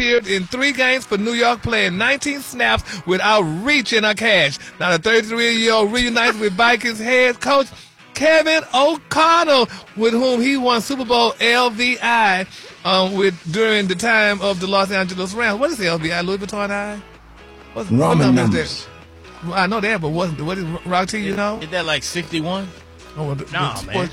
appeared in 3 games for New York, playing 19 snaps without reaching a catch. Now the 33-year-old reunites with Vikings head coach Kevin O'Connell, with whom he won Super Bowl LVI during the time of the Los Angeles Rams. What is LVI? Louis Vuitton I? What number is that? I know that, but what is Rock T, you know? Is that like 61? Oh, no, man.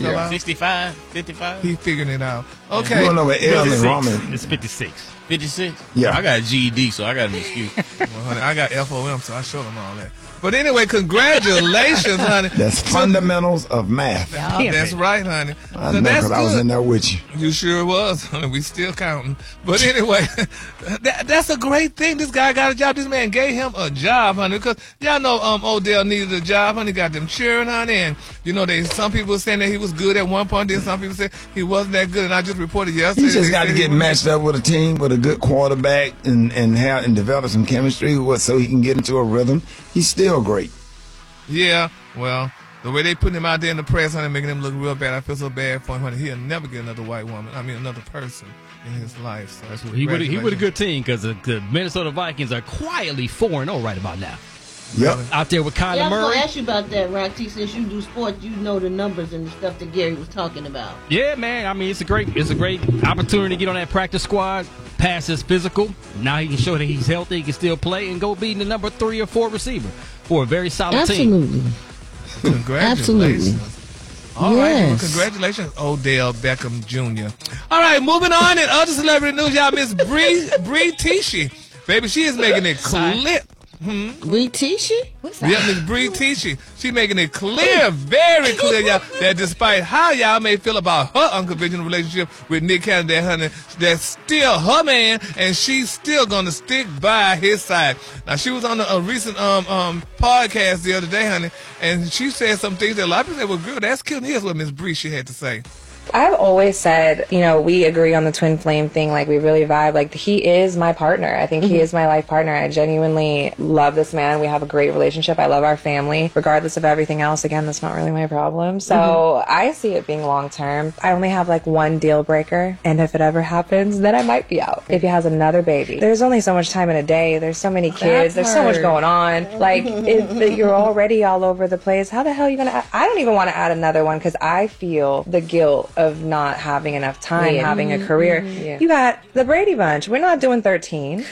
65, 55? He figuring it out. Okay. You don't know what L and Roman. It's 56. 56? Yeah. I got a GED, so I got an excuse. Well, honey, I got FOM, so I showed them all that. But anyway, congratulations, honey. That's fundamentals of math. That's right, honey. I know, because I was in there with you. You sure was, honey. We still counting. But anyway, that's a great thing. This guy got a job. This man gave him a job, honey. Because y'all know Odell needed a job, honey. Got them cheering, honey. And, you know, some people were saying that he was good at one point. Then some people said he wasn't that good. And I just reported yesterday. He just got to get matched up with a team with a good quarterback and develop some chemistry so he can get into a rhythm. He's still great. Yeah, well, the way they put him out there in the press, honey, making him look real bad. I feel so bad for him, honey. He'll never get another white woman. I mean, another person in his life. So that's he with a good team, because the Minnesota Vikings are quietly 4-0 right about now. Yep. Out there with Kyler I was Murray. going to ask you about that, Rock T. Since you do sports, you know the numbers and the stuff that Gary was talking about. Yeah, man. I mean, it's a great opportunity to get on that practice squad. Pass his physical. Now he can show that he's healthy. He can still play and go be the number 3 or 4 receiver for a very solid team. Absolutely. Congratulations. Absolutely. All right. Yes. Well, congratulations, Odell Beckham Jr. All right, moving on in other celebrity news, y'all, Miss Bree Tishy. Baby, she is making it clear. Bree Tishy? What's that? Yeah, Miss Bree Tishy. She making it clear, very clear, y'all, that despite how y'all may feel about her unconventional relationship with Nick Cannon, that honey, that's still her man, and she's still gonna stick by his side. Now, she was on a recent podcast the other day, honey, and she said some things that a lot of people said, well, girl, that's cute. Here's what Miss Bree she had to say. I've always said, you know, we agree on the twin flame thing. Like, we really vibe. Like, he is my partner. I think he is my life partner. I genuinely love this man. We have a great relationship. I love our family. Regardless of everything else, again, that's not really my problem. So I see it being long term. I only have like one deal breaker. And if it ever happens, then I might be out. If he has another baby. There's only so much time in a day. There's so many kids. There's so much going on. Like, if you're already all over the place, how the hell are you going to I don't even want to add another one, because I feel the guilt of not having enough time, having a career. You got the Brady Bunch. We're not doing 13.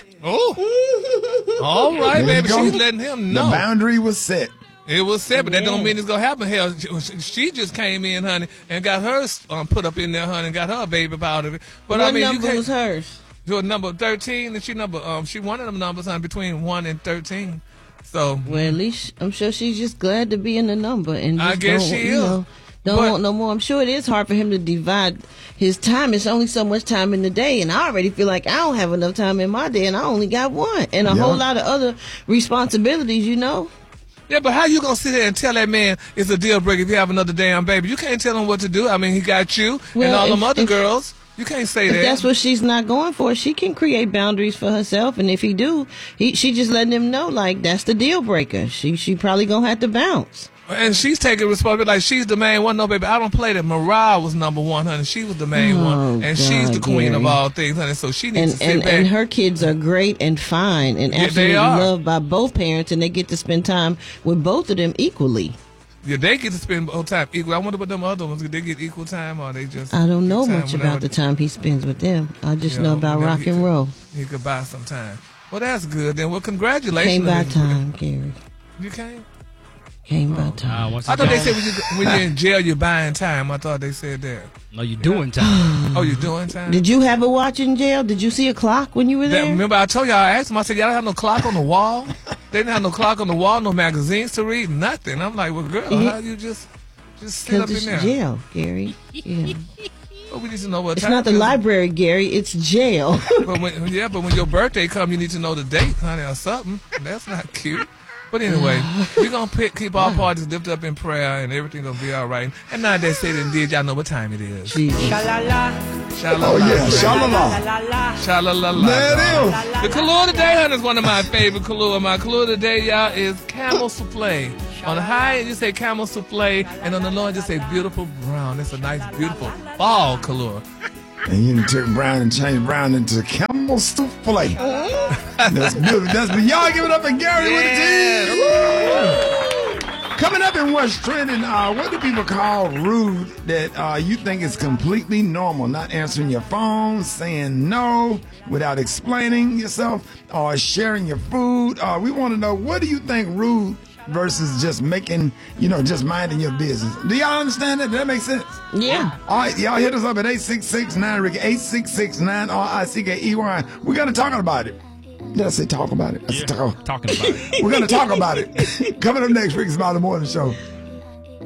Oh, all right, baby. She's letting him know. The boundary was set. It was set, but that don't mean it's gonna happen. Hell, she just came in, honey, and got hers put up in there, honey, and got her baby out of it. But what I mean, number was hers? Your number 13, and she one of them numbers, honey, between 1 and 13. So, well, at least I'm sure she's just glad to be in the number, and just I guess she is. Don't want no more. I'm sure it is hard for him to divide his time. It's only so much time in the day, and I already feel like I don't have enough time in my day, and I only got one, and a whole lot of other responsibilities, you know. Yeah, but how you gonna sit there and tell that man it's a deal breaker if you have another damn baby? You can't tell him what to do. I mean, he got you and all them other girls. You can't say that. If that's what she's not going for, she can create boundaries for herself, and if he do, she just letting him know, like, that's the deal breaker. She probably gonna have to bounce. And she's taking responsibility, like she's the main one. No, baby, I don't play that. Mariah was number 1, honey. She was the main one, and she's the queen of all things, honey. So she needs to sit back. And her kids are great and fine and absolutely loved by both parents, and they get to spend time with both of them equally. Yeah, they get to spend both time equal. I wonder what them other ones, did they get equal time, or they just? I don't know much about the time he spends with them. I just know about rock and roll. He could buy some time. Well, that's good then. Well, congratulations. Came by time, Gary. You came? Came by time. I thought they said when you're in jail, you're buying time. I thought they said that. No, you're doing time. Oh, you're doing time? Did you have a watch in jail? Did you see a clock when you were there? Remember, I told y'all, I asked them, I said, y'all don't have no clock on the wall? They didn't have no clock on the wall, no magazines to read, nothing. I'm like, well, girl, how you just sit up in there? It's jail, Gary. Yeah. Well, we need to know what it's time. It's not the library, Gary. It's jail. but when your birthday comes, you need to know the date, honey, or something. That's not cute. But anyway, we're going to keep our parties lifted up in prayer, and everything going to be all right. And now that said and did, y'all know what time it is. Sha-la-la. Oh, yeah, sha-la-la. Sha-la-la-la. There it is. The Kahlua today, honey, is one of my favorite Kahlua. My Kahlua today, y'all, is camel souffle. On the high end, you say camel souffle, and on the low end, you say beautiful brown. It's a nice, beautiful fall Kahlua. And you took brown and changed brown into Campbell souffle. That's beautiful. Y'all give it up for Gary with the team. Coming up in what's trending, what do people call rude that you think is completely normal? Not answering your phone, saying no without explaining yourself, or sharing your food. We want to know, what do you think rude versus just making, just minding your business? Do y'all understand that? Does that make sense? Yeah. All right, y'all hit us up at 866-9-RICKY, 866-9-RICKEY. We're going to talk about it. Did I say talk about it? I said Talking about it. We're going to talk about it. Coming up next, Ricky Smiley Morning Show.